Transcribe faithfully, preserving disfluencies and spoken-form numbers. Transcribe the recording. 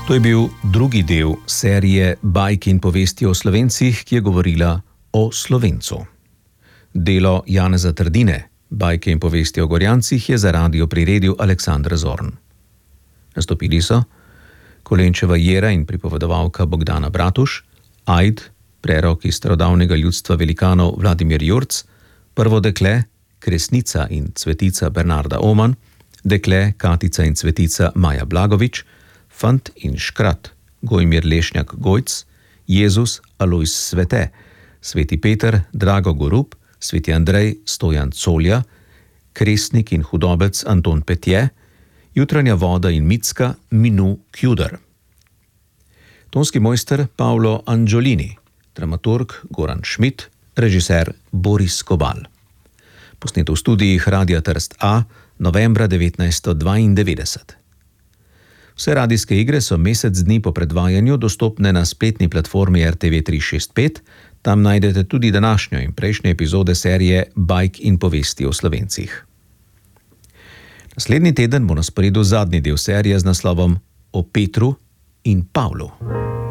To je bil drugi del serije Bajke in povesti o Slovencih, ki je govorila o Slovencu. Delo Janeza Trdine, Bajke in povesti o Gorjancih, je za radio priredil Aleksander Zorn. Nastopili so Kolenčeva Jera in pripovedovalka Bogdana Bratuš, Ajd, prerok iz starodavnega ljudstva velikanov Vladimir Jurc, prvo dekle, Kresnica in cvetica Bernarda Oman, dekle, Katica in cvetica Maja Blagovič, fant in škrat Gojmir Lešnjak Gojc, Jezus Alojz Svete, sveti Peter Drago Gorup, sveti Andrej Stojan Colja, kresnik in hudobec Anton Petje, jutranja voda in Micka Minu Kjuder. Tonski mojster Paolo Angiolini, dramaturg Goran Schmidt, režiser Boris Kobal. Posneto v studijih Radia Trst A novembra devetnajststo dvaindevetdeset. Vse radijske igre so mesec dni po predvajanju dostopne na spletni platformi R T V tri šest pet, tam najdete tudi današnjo in prejšnje epizode serije Bajk in povesti o Slovencih. Naslednji teden bo na sporedu zadnji del serije z naslovom O Petru in Pavlu.